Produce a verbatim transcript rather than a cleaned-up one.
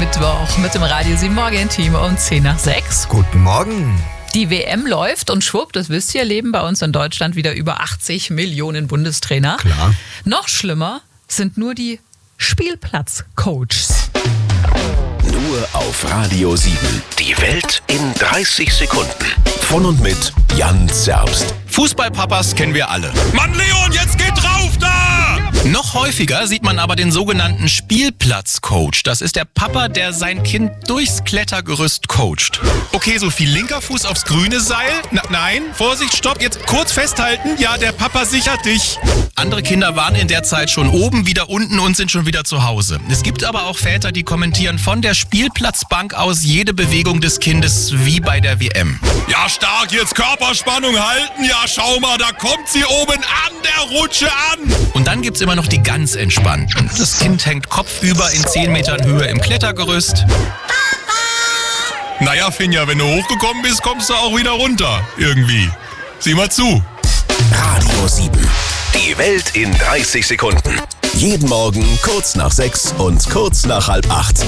Mittwoch mit dem Radio sieben Morgen-Team um zehn nach sechs. Guten Morgen. Die W M läuft und schwupp, das wisst ihr, leben bei uns in Deutschland wieder über achtzig Millionen Bundestrainer. Klar. Noch schlimmer sind nur die Spielplatzcoaches. Nur auf Radio sieben. Die Welt in dreißig Sekunden. Von und mit Jan Zerbst. Fußballpapas kennen wir alle. Mann, Leon, jetzt geht drauf da! Noch häufiger sieht man aber den sogenannten Spielplatzcoach. Das ist der Papa, der sein Kind durchs Klettergerüst coacht. Okay, Sophie, linker Fuß aufs grüne Seil. Na, nein, Vorsicht, stopp, jetzt kurz festhalten. Ja, der Papa sichert dich. Andere Kinder waren in der Zeit schon oben, wieder unten und sind schon wieder zu Hause. Es gibt aber auch Väter, die kommentieren von der Spielplatzbank aus jede Bewegung des Kindes wie bei der W M. Ja, stark, jetzt Körperspannung halten. Ja, schau mal, da kommt sie oben an der Rutsche an. Und dann gibt's immer noch die ganz entspannten. Das Kind hängt kopfüber in zehn Metern Höhe im Klettergerüst. Naja, Finja, wenn du hochgekommen bist, kommst du auch wieder runter. Irgendwie. Sieh mal zu. Radio sieben. Die Welt in dreißig Sekunden. Jeden Morgen kurz nach sechs und kurz nach halb acht.